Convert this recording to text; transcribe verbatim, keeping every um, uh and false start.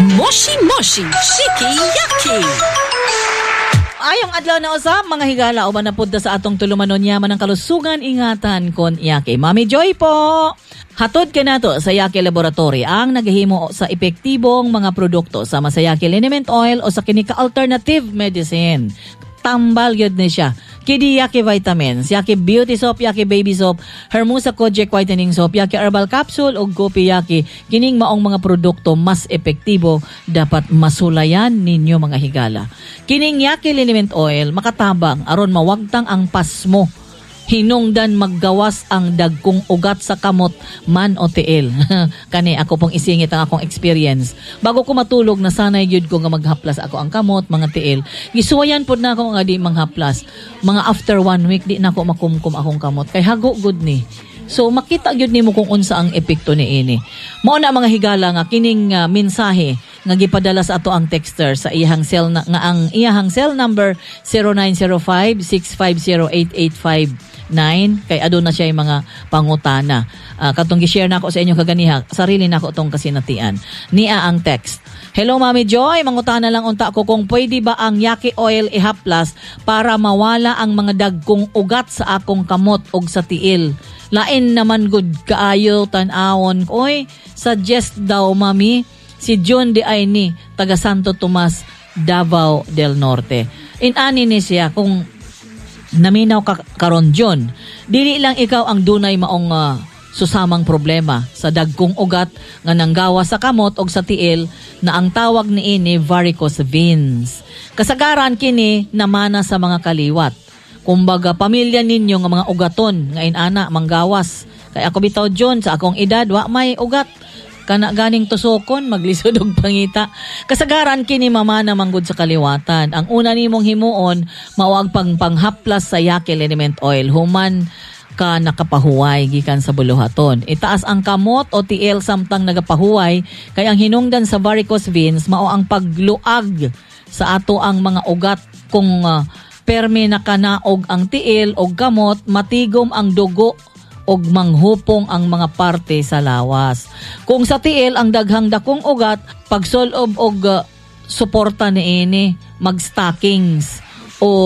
Moshi Moshi Shiki Yaki. Ayong adlaw na usab mga higala uban na pudta sa atong tulumanon yaman ng kalusugan ingatan kon Yaki. Mami Joy po. Hatod ka nato sa Yaki Laboratory ang naghihimo sa epektibong mga produkto sama sa Yaki Liniment Oil o sa kinika alternative medicine. Tambal yun na siya. Kidi Yaki Vitamins, Yaki Beauty Soap, Yaki Baby Soap, Hermosa Kojic Whitening Soap, Yaki Herbal Capsule o Gopi Yaki. Kining maong mga produkto mas epektibo dapat masulayan ninyo mga higala. Kining Yaki Liniment Oil makatabang aron mawagtang ang pasmo. Hinungdan maggawas ang dagkong ugat sa kamot man o tiil. Kani ako pong isingit ang akong experience. Bago ko matulog na sanay gyud ko nga maghaplas ako ang kamot, mga tiil. Gisuwayan pod na ako nga di manghaplas. Mga after one week di na ako makumkum akong kamot. Kay hago good ni. So makita gyud nimo kung unsa ang epekto ni ini. Mao na mga higala nga kining uh, mensahe nga gipadala sa ato ang texter sa iyang cell na, nga ang iyang cell number zero nine zero five six five zero eight eight five nine kay aduna siya yung mga pangutana. Uh, katong gi-share na ako sa inyo kaganiha, sarili na ako tong kasinatian. Niya ang text. Hello Mami Joy, mangutana lang unta ko kung pwede ba ang Yaki Oil ihaplas para mawala ang mga dagkong ugat sa akong kamot og sa tiil. Lain naman good kaayo tan-awon. Oy, suggest daw Mami si John de Aini, taga Santo Tomas, Davao del Norte. In-ani ni siya kung naminaw ka karon John, dili lang ikaw ang dunay maong uh, susamang problema sa dagkong ugat nga nanggawa sa kamot og sa tiil na ang tawag niini varicose veins. Kasagaran kini namana sa mga kaliwat. Kumbaga pamilya ninyo nga mga ugaton nga inana manggawas. Kay ako bitaw John sa akong edad wa may ugat. Kana ganing tusokon maglisod og pangita. Kasagaran kini mamana manggod sa kaliwatan. Ang una nimong himuon mao ang pang panghaplas sa Yaki Liniment Oil human ka nakapahuway gikan sa buluhaton. Itaas ang kamot o tiil samtang nagapahuway kay ang hinungdan sa varicose veins mao ang pagluag sa ato ang mga ugat kung uh, permi nakanaog ang tiil o kamot matigom ang dugo og manghupong ang mga parte sa lawas. Kung sa tiil ang daghang dakong ugat, pagsulob og uh, suporta niini, mag-stockings o